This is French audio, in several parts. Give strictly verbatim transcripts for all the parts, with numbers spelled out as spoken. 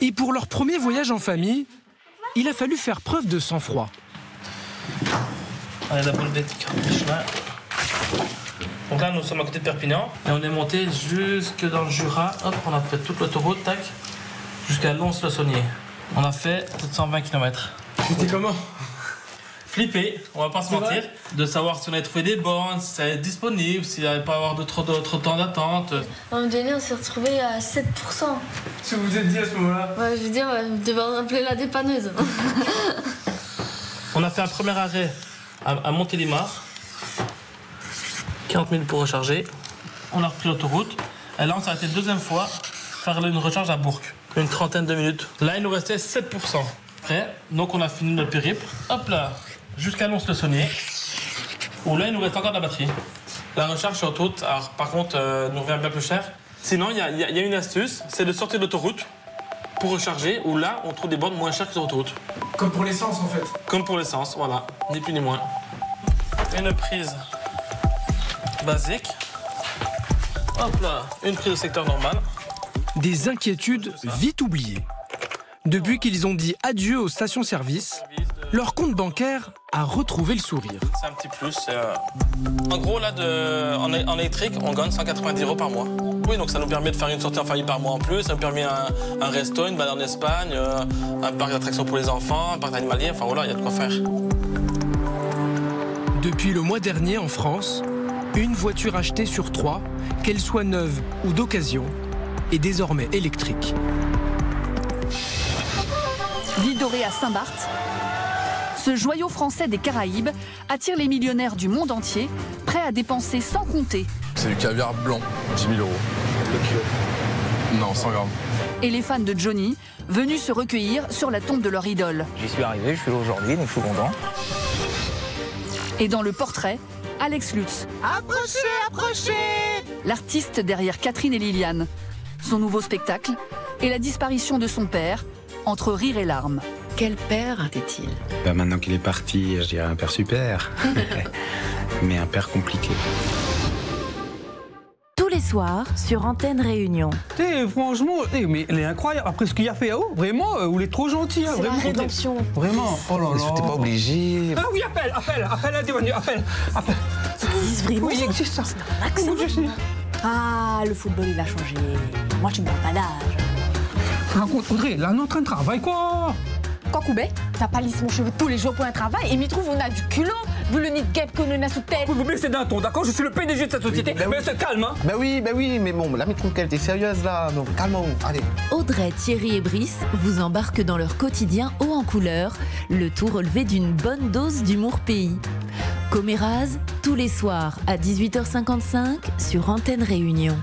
Et pour leur premier voyage en famille, il a fallu faire preuve de sang-froid. Allez, d'abord le chemin. Donc là, nous sommes à côté de Perpignan et on est monté jusque dans le Jura. Hop, on a fait toute l'autoroute, tac, jusqu'à Lons-le-Saunier. On a fait sept cent vingt kilomètres. C'était comment? Flippé, on va pas se mentir, de savoir si on avait trouvé des bornes, si ça allait être disponible, s'il n'allait pas avoir de trop, de, trop de temps d'attente. À un moment donné, on s'est retrouvé à sept pour cent. Ce que vous vous êtes dit à ce moment-là? Ouais, je veux dire, on devait appeler la dépanneuse. On a fait un premier arrêt à, à Montélimar. quarante minutes pour recharger. On a repris l'autoroute. Et là, on s'est arrêté une deuxième fois, faire une recharge à Bourg. Une trentaine de minutes. Là, il nous restait sept pour cent. Après, donc on a fini notre périple. Hop là, jusqu'à Lons-le-Saunier. Où là, il nous reste encore de la batterie. La recharge sur autoroute, alors par contre, euh, nous revient bien plus cher. Sinon, il y, y, y a une astuce, c'est de sortir de l'autoroute pour recharger, où là, on trouve des bornes moins chères que sur l'autoroute. Comme pour l'essence, en fait. Comme pour l'essence, voilà, ni plus ni moins. Une prise basique. Hop là, une prise au secteur normal. Des inquiétudes vite oubliées. Depuis qu'ils ont dit adieu aux stations-service, leur compte bancaire a retrouvé le sourire. C'est un petit plus. Euh... En gros, là, de... en, en électrique, on gagne cent quatre-vingt-dix euros par mois. Oui, donc ça nous permet de faire une sortie en famille par mois en plus. Ça nous permet un, un resto, une balade en Espagne, euh, un parc d'attractions pour les enfants, un parc animalier. Enfin voilà, il y a de quoi faire. Depuis le mois dernier, en France, une voiture achetée sur trois, qu'elle soit neuve ou d'occasion, est désormais électrique. Ville dorée à Saint-Barth, ce joyau français des Caraïbes attire les millionnaires du monde entier, prêts à dépenser sans compter. C'est du caviar blanc, dix mille euros. Le kilo. Non, cent grammes. Et les fans de Johnny, venus se recueillir sur la tombe de leur idole. J'y suis arrivé, je suis là aujourd'hui, donc je suis content. Et dans le portrait, Alex Lutz. Approchez, approchez! L'artiste derrière Catherine et Liliane. Son nouveau spectacle et la disparition de son père, entre rire et larmes. Quel père était-il? Ben maintenant qu'il est parti, je dirais un père super, mais un père compliqué. Tous les soirs, sur Antenne Réunion. Hey, franchement, hey, mais elle est incroyable. Après ce qu'il a fait à haut, vraiment, euh, vous êtes trop gentil. Hein, C'est vraiment, la rédemption. Vraiment, oh là là. T'es pas obligé. Ah oui, appelle, appelle, appelle, appelle, appelle, appelle. Ça existe vraiment? Oui, il existe ça. C'est un accent. Oui, je sais. Ah, le football, il a changé. Moi, tu me parles pas d'âge. Raconte, Audrey, là, on est en train de travailler, quoi. Quoi, Koubé? T'as pas lissé mon cheveu tous les jours pour un travail et m'y trouve, on a du culot, vu le nid de guêpe qu'on a sous tête. Vous me baissez d'un ton, d'accord? Je suis le P D G de cette société, Oui, bah mais oui. c'est calme, hein. Bah oui, bah oui, mais bon, là, mais trouve qu'elle était sérieuse, là. Donc, calme-vous, allez. Audrey, Thierry et Brice vous embarquent dans leur quotidien haut en couleur, le tout relevé d'une bonne dose d'humour pays. Coméraz, tous les soirs à dix-huit heures cinquante-cinq sur Antenne Réunion.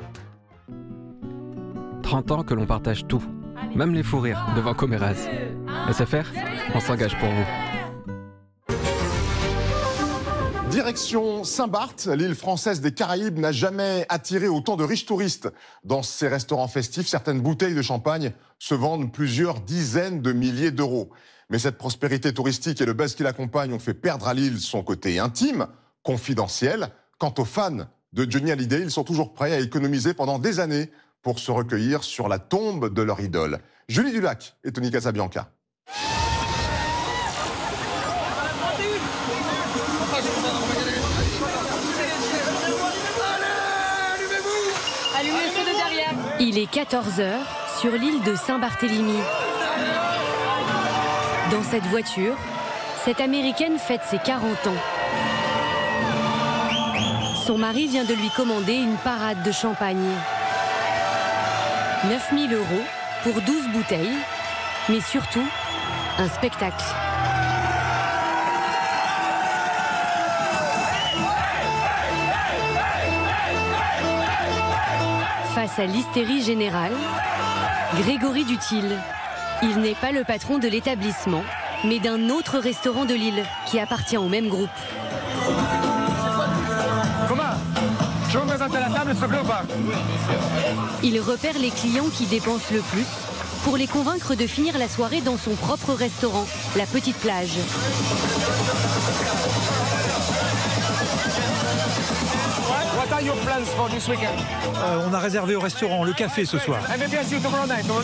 trente ans que l'on partage tout, même les fous rires devant Coméraz. S F R, on s'engage pour vous. Direction Saint-Barth, l'île française des Caraïbes n'a jamais attiré autant de riches touristes. Dans ces restaurants festifs, certaines bouteilles de champagne se vendent plusieurs dizaines de milliers d'euros. Mais cette prospérité touristique et le buzz qui l'accompagne ont fait perdre à l'île son côté intime, confidentiel. Quant aux fans de Johnny Hallyday, ils sont toujours prêts à économiser pendant des années pour se recueillir sur la tombe de leur idole. Julie Dulac et Tony Casabianca. Il est quatorze heures sur l'île de Saint-Barthélemy. Dans cette voiture, cette Américaine fête ses quarante ans. Son mari vient de lui commander une parade de champagne. neuf mille euros pour douze bouteilles, mais surtout un spectacle. Face à l'hystérie générale, Grégory Dutil. Il n'est pas le patron de l'établissement, mais d'un autre restaurant de l'île qui appartient au même groupe. Comment? Je vais me présenter à la table, s'il te plaît, ou pas? Il repère les clients qui dépensent le plus pour les convaincre de finir la soirée dans son propre restaurant, la Petite Plage. What are your plans for this weekend? Euh, on a réservé au restaurant Le Café ce soir. Eh bien, bien sûr, tomorrow night.